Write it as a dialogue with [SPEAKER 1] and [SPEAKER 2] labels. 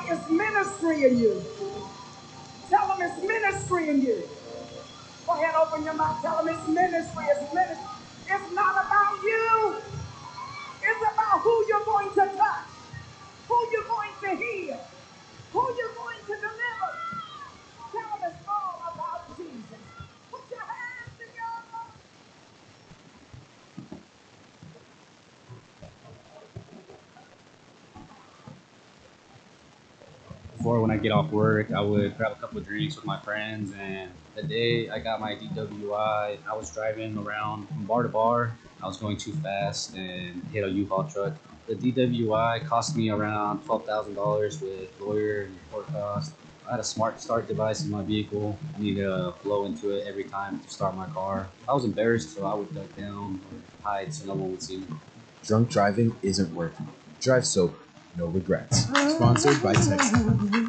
[SPEAKER 1] It's ministry in you. Tell them it's ministry in you. Go ahead, open your mouth. Tell them it's ministry. It's ministry. It's not about you. It's about who you're going to touch, who you're going to heal, who you're going to deliver. Tell them it's all about Jesus. Put your hands together.
[SPEAKER 2] Before, when I get off work, I would grab a couple of drinks with my friends. And the day I got my DWI, I was driving around from bar to bar. I was going too fast and hit a U-Haul truck. The DWI cost me around $12,000 with lawyer and court costs. I had a smart start device in my vehicle. I needed to blow into it every time to start my car. I was embarrassed, so I would duck down or hide so no one would see me.
[SPEAKER 3] Drunk driving isn't working. Drive sober, no regrets. Sponsored by Texas.